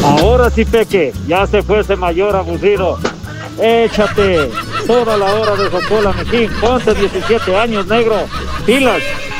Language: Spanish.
Ahora sí, Peque, ya se fue ese mayor aburrido. Échate toda la hora de Socola, Mejín. Ponte 17 años, negro. Pilas.